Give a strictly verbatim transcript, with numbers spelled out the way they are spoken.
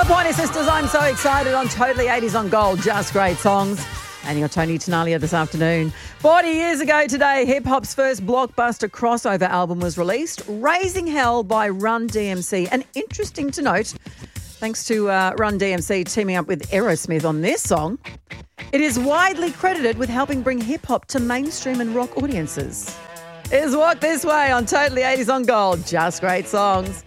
Pointer Sisters, I'm so excited on Totally eighties on Gold. Just great songs. And you're Tony Tenalia this afternoon. forty years ago today, hip-hop's first blockbuster crossover album was released, Raising Hell by Run D M C. And interesting to note, thanks to uh, Run D M C teaming up with Aerosmith on this song, it is widely credited with helping bring hip-hop to mainstream and rock audiences. Is Walk This Way on Totally eighties on Gold. Just great songs.